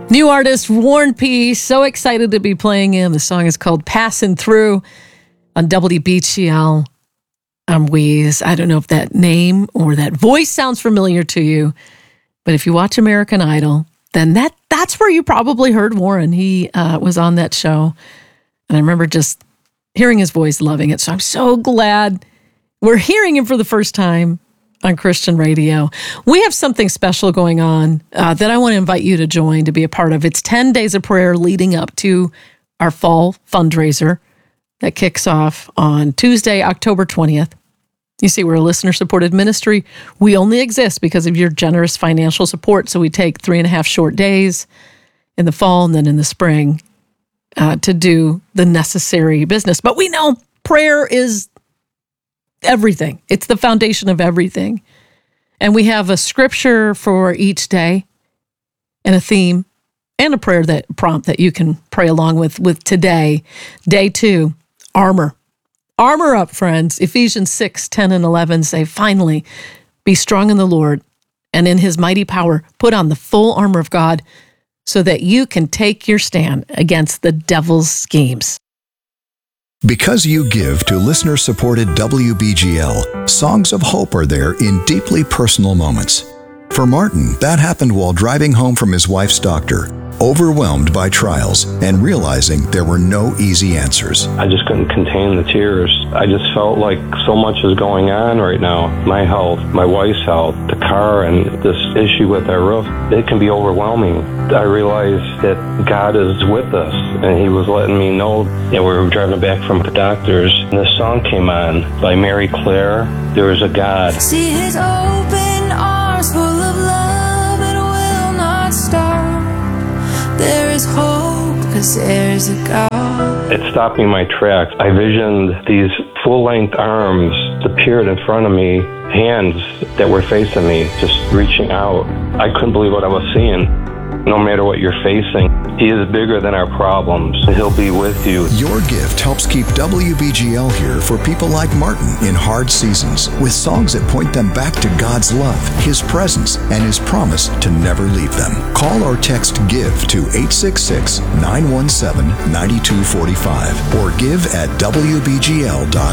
New artist Warren P. So excited to be playing him. The song is called Passing Through on WBGL. I'm Wheeze. I don't know if that name or that voice sounds familiar to you, but if you watch American Idol, then that's where you probably heard Warren. He was on that show, and I remember just hearing his voice, loving it. So I'm so glad we're hearing him for the first time on Christian radio. We have something special going on that I want to invite you to join, to be a part of. It's 10 days of prayer leading up to our fall fundraiser that kicks off on Tuesday, October 20th. You see, we're a listener-supported ministry. We only exist because of your generous financial support, so we take 3.5 short days in the fall and then in the spring to do the necessary business. But we know prayer is everything. It's the foundation of everything. And we have a scripture for each day and a theme and a prayer prompt that you can pray along with today. Day 2, armor. Armor up, friends. Ephesians 6:10 and 11 say, finally, be strong in the Lord and in his mighty power. Put on the full armor of God so that you can take your stand against the devil's schemes. Because you give to listener-supported WBGL, songs of hope are there in deeply personal moments. For Martin, that happened while driving home from his wife's doctor, overwhelmed by trials and realizing there were no easy answers. I just couldn't contain the tears. I just felt like so much is going on right now. My health, my wife's health, the car, and this issue with our roof, it can be overwhelming. I realized that God is with us, and he was letting me know. And we were driving back from the doctor's, and this song came on by Mary Claire, There Is a God. See his open arms full of love, it will not stop. There is hope, because there's a God. It stopped me in my tracks. I visioned these full-length arms appeared in front of me, hands that were facing me, just reaching out. I couldn't believe what I was seeing. No matter what you're facing, he is bigger than our problems, and he'll be with you. Your gift helps keep WBGL here for people like Martin in hard seasons, with songs that point them back to God's love, his presence, and his promise to never leave them. Call or text GIVE to 866-917-9245 or give at WBGL.org.